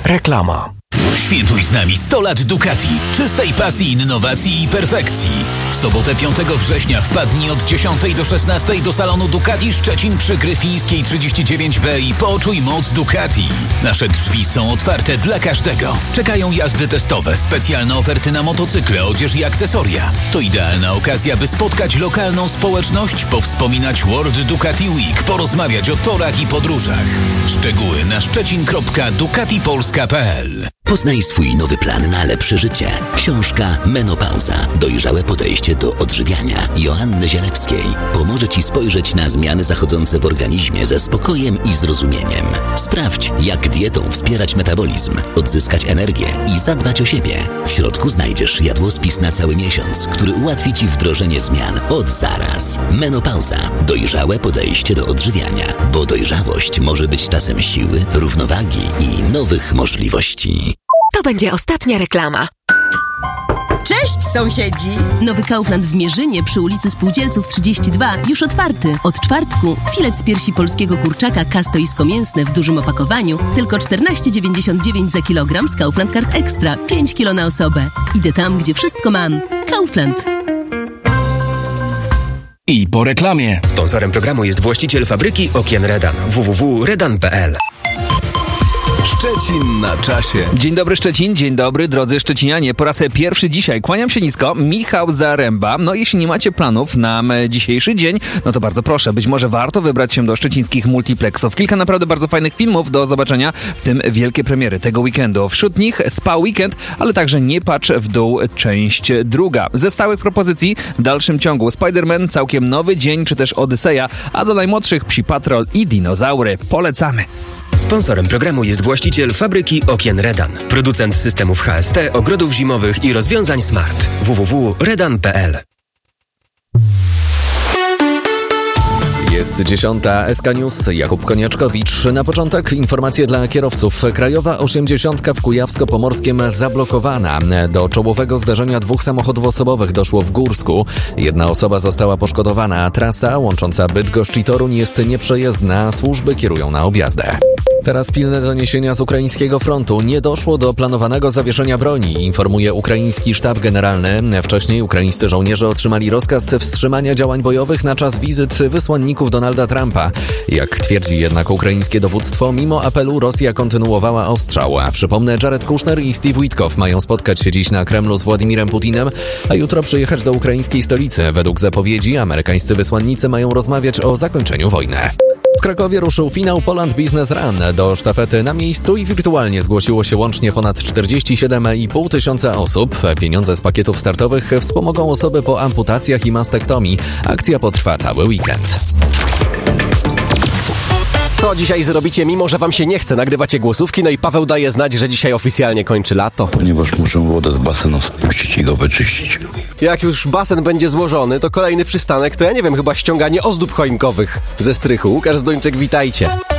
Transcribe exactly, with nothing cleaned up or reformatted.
Reklama. Świętuj z nami sto lat Ducati. Czystej pasji, innowacji i perfekcji. W sobotę piątego września wpadnij od dziesiątej do szesnastej do salonu Ducati Szczecin przy Gryfińskiej trzydzieści dziewięć B i poczuj moc Ducati. Nasze drzwi są otwarte dla każdego. Czekają jazdy testowe, specjalne oferty na motocykle, odzież i akcesoria. To idealna okazja, by spotkać lokalną społeczność, powspominać World Ducati Week, porozmawiać o torach i podróżach. Szczegóły na szczecin kropka ducati polska kropka p l. Poznaj swój nowy plan na lepsze życie. Książka Menopauza. Dojrzałe podejście do odżywiania Joanny Zielewskiej pomoże Ci spojrzeć na zmiany zachodzące w organizmie ze spokojem i zrozumieniem. Sprawdź, jak dietą wspierać metabolizm, odzyskać energię i zadbać o siebie. W środku znajdziesz jadłospis na cały miesiąc, który ułatwi Ci wdrożenie zmian od zaraz. Menopauza. Dojrzałe podejście do odżywiania, bo dojrzałość może być czasem siły, równowagi i nowych możliwości. To będzie ostatnia reklama. Cześć sąsiedzi! Nowy Kaufland w Mierzynie przy ulicy Spółdzielców trzydzieści dwa już otwarty. Od czwartku filet z piersi polskiego kurczaka kastoisko-mięsne w dużym opakowaniu tylko czternaście dziewięćdziesiąt dziewięć za kilogram z Kaufland Card Extra, pięć kilo na osobę. Idę tam, gdzie wszystko mam. Kaufland. I po reklamie. Sponsorem programu jest właściciel fabryki okien Redan. w w w kropka redan kropka p l. Szczecin na czasie. Dzień dobry Szczecin, dzień dobry drodzy szczecinianie. Po raz pierwszy dzisiaj kłaniam się nisko, Michał Zaręba. No jeśli nie macie planów na dzisiejszy dzień, no to bardzo proszę, być może warto wybrać się do szczecińskich multiplexów. Kilka naprawdę bardzo fajnych filmów do zobaczenia, w tym wielkie premiery tego weekendu. Wśród nich Spa Weekend, ale także Nie patrz w dół, część druga. Ze stałych propozycji w dalszym ciągu Spider-Man, całkiem nowy dzień, czy też Odyseja, a do najmłodszych Psi Patrol i Dinozaury. Polecamy. Sponsorem programu jest właściciel fabryki okien Redan. Producent systemów H S T, ogrodów zimowych i rozwiązań smart. w w w kropka redan kropka p l. Jest dziesiąta, S K News, Jakub Koniaczkowicz. Na początek informacje dla kierowców. Krajowa osiemdziesiątka w Kujawsko-Pomorskiem zablokowana. Do czołowego zdarzenia dwóch samochodów osobowych doszło w Górsku. Jedna osoba została poszkodowana. Trasa łącząca Bydgoszcz i Toruń jest nieprzejezdna. Służby kierują na objazdę. Teraz pilne doniesienia z ukraińskiego frontu. Nie doszło do planowanego zawieszenia broni, informuje ukraiński sztab generalny. Wcześniej ukraińscy żołnierze otrzymali rozkaz wstrzymania działań bojowych na czas wizyt wysłanników Donalda Trumpa. Jak twierdzi jednak ukraińskie dowództwo, mimo apelu Rosja kontynuowała ostrzał. A przypomnę, Jared Kushner i Steve Witkow mają spotkać się dziś na Kremlu z Władimirem Putinem, a jutro przyjechać do ukraińskiej stolicy. Według zapowiedzi amerykańscy wysłannicy mają rozmawiać o zakończeniu wojny. W Krakowie ruszył finał Poland Business Run. Do sztafety na miejscu i wirtualnie zgłosiło się łącznie ponad czterdzieści siedem i pół tysiąca osób. Pieniądze z pakietów startowych wspomogą osoby po amputacjach i mastektomii. Akcja potrwa cały weekend. Co dzisiaj zrobicie, mimo że wam się nie chce? Nagrywacie głosówki, no i Paweł daje znać, że dzisiaj oficjalnie kończy lato. Ponieważ muszę wodę z basenu spuścić i go wyczyścić. Jak już basen będzie złożony, to kolejny przystanek to ja nie wiem, chyba ściąganie ozdób choinkowych ze strychu. Łukasz Zdończyk, witajcie.